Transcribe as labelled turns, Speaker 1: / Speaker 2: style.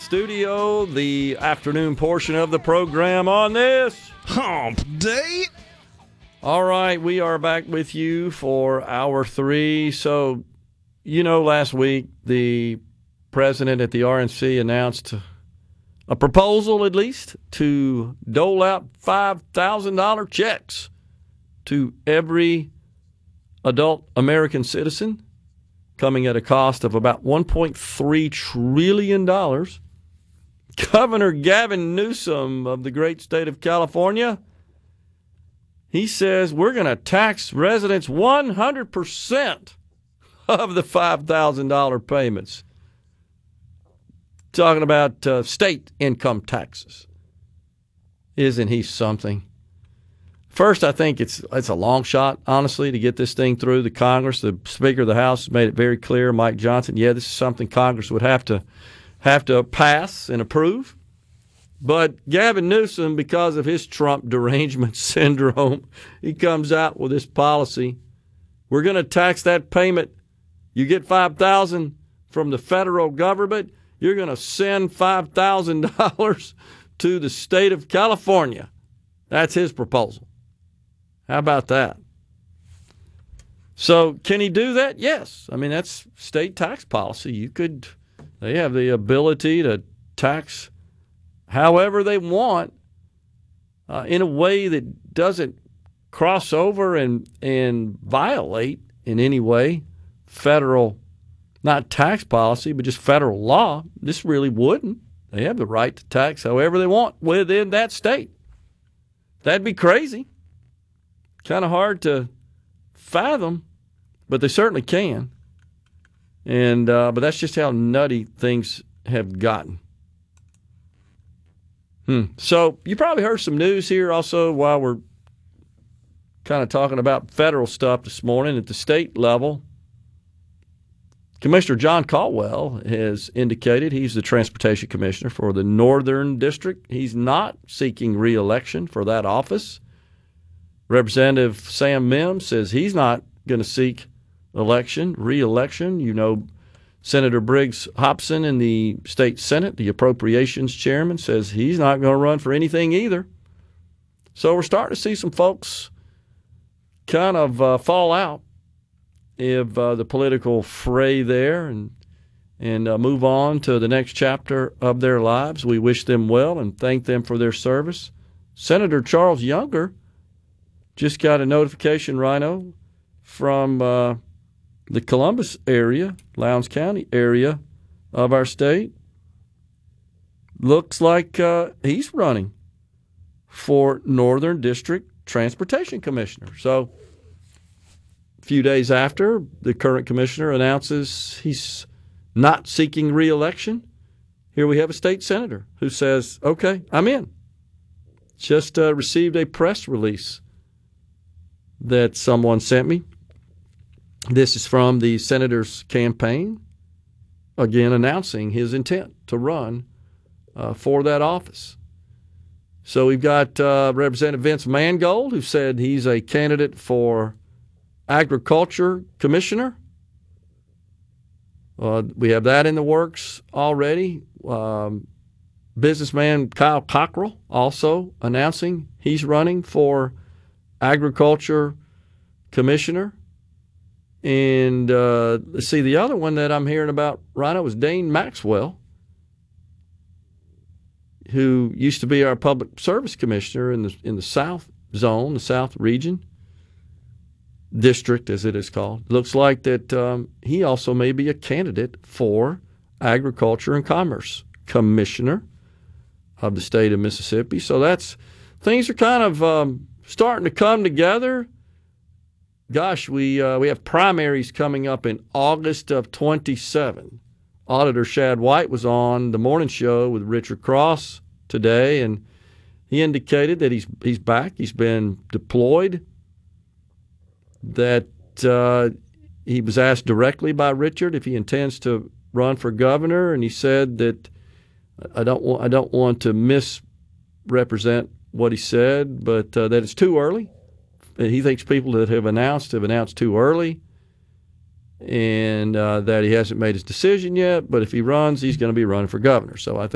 Speaker 1: studio, the afternoon portion of the program on this
Speaker 2: Hump Day.
Speaker 1: All right, we are back with you for hour 3. So, last week the president at the RNC announced a proposal, at least, to dole out $5,000 checks to every adult American citizen, coming at a cost of about $1.3 trillion. Governor Gavin Newsom of the great state of California, he says we're going to tax residents 100% of the $5,000 payments. Talking about state income taxes. Isn't he something? First, I think it's a long shot, honestly, to get this thing through the Congress. The Speaker of the House made it very clear, Mike Johnson, this is something Congress would have to pass and approve. But Gavin Newsom, because of his Trump derangement syndrome, he comes out with this policy. We're going to tax that payment. You get $5,000 from the federal government, you're going to send $5,000 to the state of California. That's his proposal. How about that? So can he do that? Yes. I mean, that's state tax policy. They have the ability to tax however they want in a way that doesn't cross over and violate in any way federal, not tax policy, but just federal law. This really wouldn't. They have the right to tax however they want within that state. That'd be crazy. Kind of hard to fathom, but they certainly can. And but that's just how nutty things have gotten. So you probably heard some news here also while we're kind of talking about federal stuff this morning at the state level. Commissioner John Caldwell has indicated he's the transportation commissioner for the Northern District. He's not seeking re-election for that office. Representative Sam Mims says he's not going to seek re-election. Senator Briggs Hobson in the state Senate, the appropriations chairman, says he's not going to run for anything either. So we're starting to see some folks kind of fall out of the political fray there and move on to the next chapter of their lives. We wish them well and thank them for their service. Senator Charles Younger just got a notification, Rhino, from the Columbus area, Lowndes County area of our state. Looks like he's running for Northern District Transportation Commissioner. So a few days after the current commissioner announces he's not seeking re-election, here we have a state senator who says, okay, I'm in. Just received a press release that someone sent me. This is from the senator's campaign, again announcing his intent to run for that office. So we've got Representative Vince Mangold, who said he's a candidate for Agriculture Commissioner. We have that in the works already. Businessman Kyle Cockrell also announcing he's running for Agriculture Commissioner. And let's see, the other one that I'm hearing about, Rhino, is Dane Maxwell, who used to be our public service commissioner in the South Zone, the South Region District, as it is called. Looks like that he also may be a candidate for Agriculture and Commerce Commissioner of the state of Mississippi. So things are kind of starting to come together. Gosh, we have primaries coming up in August of 27. Auditor Shad White was on the morning show with Richard Cross today, and he indicated that he's back. He's been deployed. That he was asked directly by Richard if he intends to run for governor, and he said that I don't want to misrepresent what he said, but that it's too early. He thinks people that have announced too early, and that he hasn't made his decision yet. But if he runs, he's going to be running for governor. So I think